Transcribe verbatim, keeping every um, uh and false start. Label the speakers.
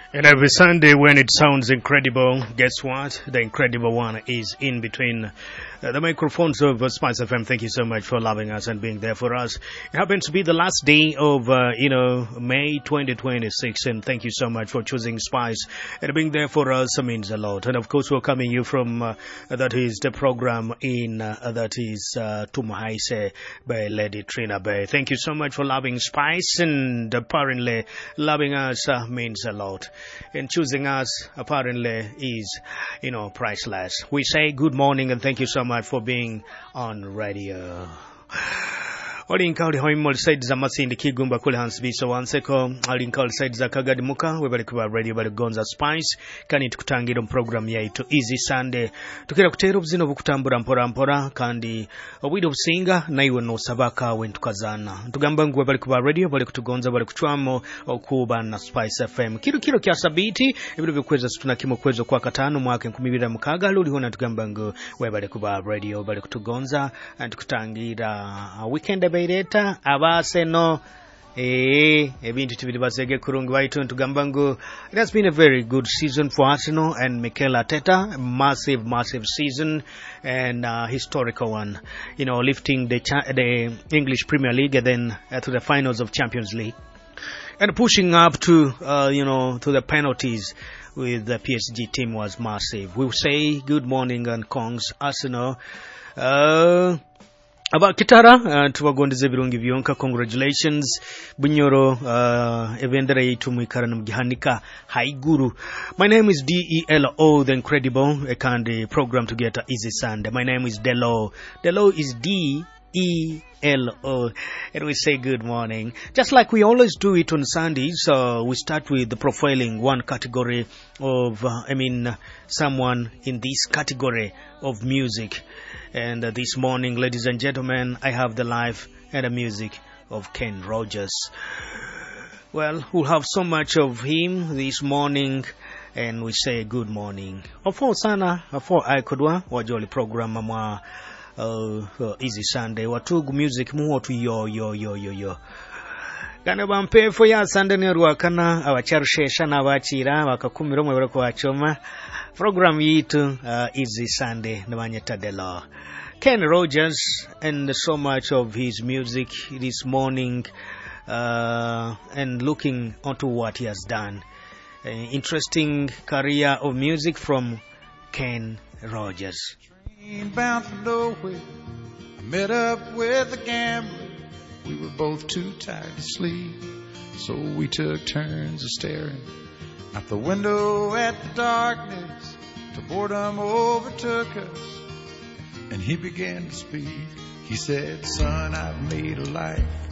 Speaker 1: And every Sunday when it sounds incredible, guess what? The incredible one is in between uh, the microphones of uh, Spice F M. Thank you so much for loving us and being there for us. It happens to be the last day of, uh, you know, May twenty twenty-six, and thank you so much for choosing Spice and being there for us. It means a lot. And of course, we're coming you from, uh, that is the program in, uh, that is uh, Tumuhaise by Lady Trina Bay. Thank you so much for loving Spice, and apparently loving us uh, means a lot. And choosing us apparently is, you know, priceless. We say good morning and thank you so much for being on radio. Olinka oli hoimol side za Masindi Kigumba kule Hansbiso wanseko olinka oli side za Kagadi Muka we bali kuba radio bali gonza Spice kandi tukutangira mu program yaitu Easy Sunday tukira kutera obuzino bukutambura mpora mpora kandi obwide obusinga naiwe no sabaka wentukazana tugamba ngwe bali kuba radio bali kutugonza bali kuchwamo okuba na Spice F M kiro kiro kya sabiti ebiro bikweza situna kimo kwezo kwa katano mwaka nkumi bibiri mukaga luli hona tugamba ngo we bali kuba radio bali kutugonza tukutangira weekend Beireta abaseno eh ebintu tibili basege kurungi baitu ntugamba ngo it has been a very good season for Arsenal and Mikel Arteta, massive massive season and uh, historical one, you know, lifting the cha- the English Premier League and then uh, to the finals of Champions League and pushing up to uh, you know to the penalties with the P S G team was massive. We'll say good morning and Kongs Arsenal. uh Aba kitara uh, tubagondeze birungi byonka. Congratulations bunyoro uh, evendera yitu muikarana mugihanika haiguru. My name is D E L O, the incredible, a candy program to get Easy Sunday. My name is Delo. Delo is D E L O, and we say good morning. Just like we always do it on Sundays, uh, we start with the profiling one category of, uh, I mean, someone in this category of music. And uh, this morning, ladies and gentlemen, I have the life and the music of Ken Rogers. Well, we'll have so much of him this morning, and we say good morning. Ofo sana, ofo aikudwa, wajoli program mwa uh, uh, Easy Sunday. Watugu music muotu yo yo yo yo yo. Kana bampe fo ya Sunday ne ruakana abacharushesha n'abakira bakakumira mu barako bachoma. Program yitu uh, Easy Sunday nabanyeta Delo. Ken Rogers and so much of his music this morning uh, and looking onto what he has done. Uh, interesting career of music from Ken Rogers.
Speaker 2: Train bound for nowhere. I met up with a gambler. We were both too tired to sleep, so we took turns of staring out the window at the darkness till boredom overtook us, and he began to speak. He said, son, I've made a life